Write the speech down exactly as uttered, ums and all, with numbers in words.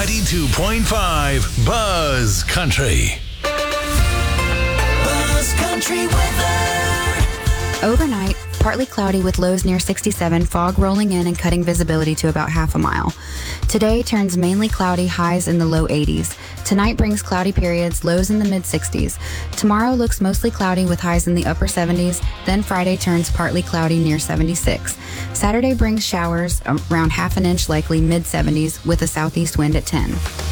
ninety-two point five Buzz Country. Buzz Country weather. Overnight, partly cloudy with lows near sixty-seven, fog rolling in and cutting visibility to about half a mile. Today turns mainly cloudy, highs in the low eighties. Tonight brings cloudy periods, lows in the mid-sixties. Tomorrow looks mostly cloudy with highs in the upper seventies. Then Friday turns partly cloudy near seventy-six. Saturday brings showers around half an inch, likely mid-seventies, with a southeast wind at ten.